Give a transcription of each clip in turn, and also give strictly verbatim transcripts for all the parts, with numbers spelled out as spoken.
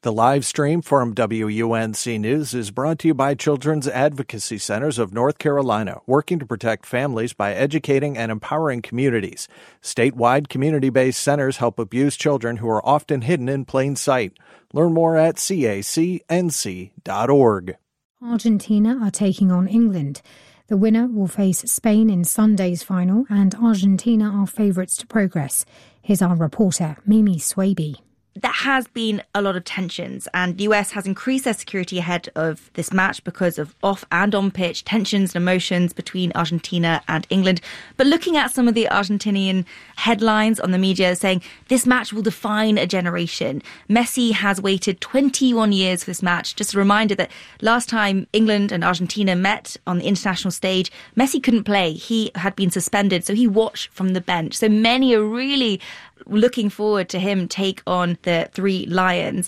The live stream from W U N C News is brought to you by Children's Advocacy Centers of North Carolina, working to protect families by educating and empowering communities. Statewide community-based centers help abused children who are often hidden in plain sight. Learn more at C A C N C dot org. Argentina are taking on England. The winner will face Spain in Sunday's final, and Argentina are favourites to progress. Here's our reporter, Mimi Swaby. There has been a lot of tensions, and the U S has increased their security ahead of this match because of off and on pitch tensions and emotions between Argentina and England. But looking at some of the Argentinian headlines on the media saying this match will define a generation. Messi has waited twenty-one years for this match. Just a reminder that last time England and Argentina met on the international stage, Messi couldn't play. He had been suspended, so he watched from the bench. So many are really looking forward to him take on the three Lions.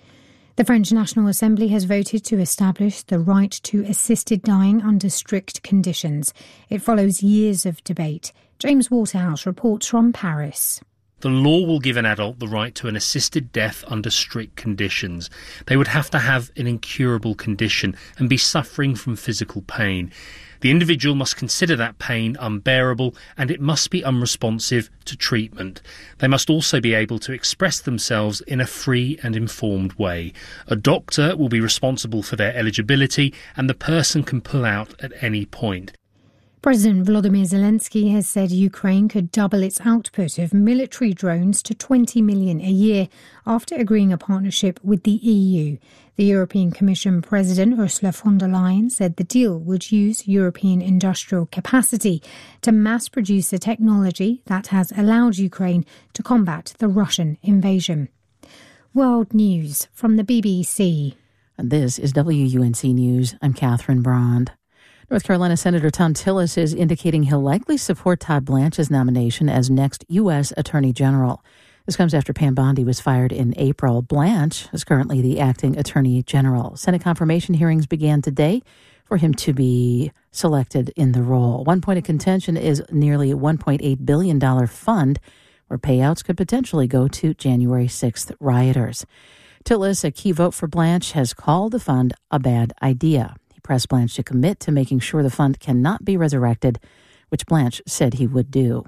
The French National Assembly has voted to establish the right to assisted dying under strict conditions. It follows years of debate. James Waterhouse reports from Paris. The law will give an adult the right to an assisted death under strict conditions. They would have to have an incurable condition and be suffering from physical pain. The individual must consider that pain unbearable, and it must be unresponsive to treatment. They must also be able to express themselves in a free and informed way. A doctor will be responsible for their eligibility, and the person can pull out at any point. President Volodymyr Zelensky has said Ukraine could double its output of military drones to twenty million a year after agreeing a partnership with the E U. The European Commission President Ursula von der Leyen said the deal would use European industrial capacity to mass produce a technology that has allowed Ukraine to combat the Russian invasion. World News from the B B C. And this is W U N C News. I'm Catherine Brond. North Carolina Senator Thom Tillis is indicating he'll likely support Todd Blanche's nomination as next U S Attorney General. This comes after Pam Bondi was fired in April. Blanche is currently the acting Attorney General. Senate confirmation hearings began today for him to be selected in the role. One point of contention is nearly a one point eight billion dollars fund where payouts could potentially go to January sixth rioters. Tillis, a key vote for Blanche, has called the fund a bad idea. Pressed Blanche to commit to making sure the fund cannot be resurrected, which Blanche said he would do.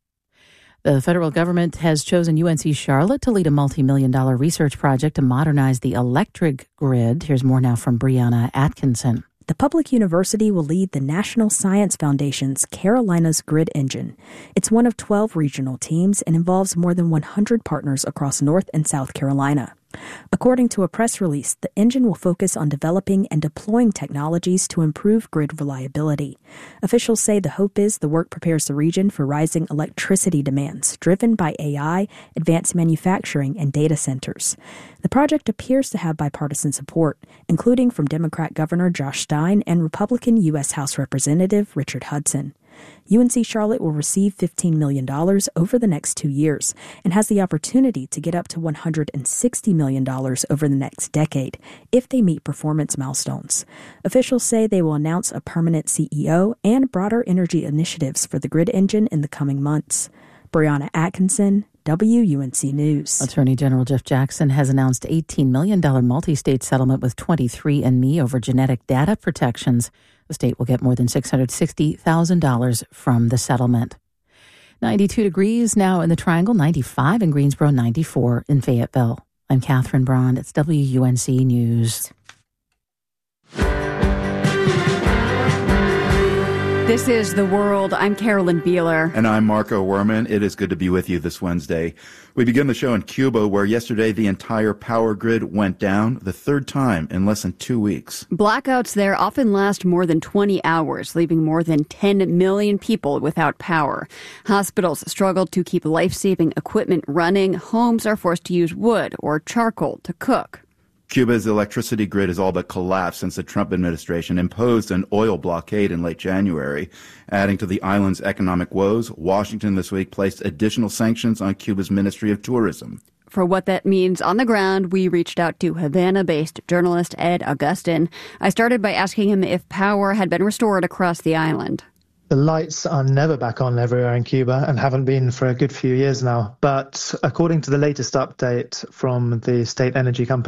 The federal government has chosen U N C Charlotte to lead a multi-million dollar research project to modernize the electric grid. Here's more now from Brianna Atkinson. The public university will lead the National Science Foundation's Carolinas Grid Engine. It's one of twelve regional teams and involves more than one hundred partners across North and South Carolina. According to a press release, the engine will focus on developing and deploying technologies to improve grid reliability. Officials say the hope is the work prepares the region for rising electricity demands driven by A I, advanced manufacturing, and data centers. The project appears to have bipartisan support, including from Democrat Governor Josh Stein and Republican U S House Representative Richard Hudson. U N C Charlotte will receive fifteen million dollars over the next two years and has the opportunity to get up to one hundred sixty million dollars over the next decade if they meet performance milestones. Officials say they will announce a permanent C E O and broader energy initiatives for the grid engine in the coming months. Brianna Atkinson, W U N C News. Attorney General Jeff Jackson has announced eighteen million dollars multi-state settlement with twenty-three and me over genetic data protections. The state will get more than six hundred sixty thousand dollars from the settlement. ninety-two degrees now in the Triangle, ninety-five in Greensboro, ninety-four in Fayetteville. I'm Catherine Brond. It's W U N C News. This is The World. I'm Carolyn Beeler. And I'm Marco Werman. It is good to be with you this Wednesday. We begin the show in Cuba, where yesterday the entire power grid went down, the third time in less than two weeks. Blackouts there often last more than twenty hours, leaving more than ten million people without power. Hospitals struggled to keep life-saving equipment running. Homes are forced to use wood or charcoal to cook. Cuba's electricity grid has all but collapsed since the Trump administration imposed an oil blockade in late January. Adding to the island's economic woes, Washington this week placed additional sanctions on Cuba's Ministry of Tourism. For what that means on the ground, we reached out to Havana-based journalist Ed Augustin. I started by asking him if power had been restored across the island. The lights are never back on everywhere in Cuba and haven't been for a good few years now. But according to the latest update from the state energy company,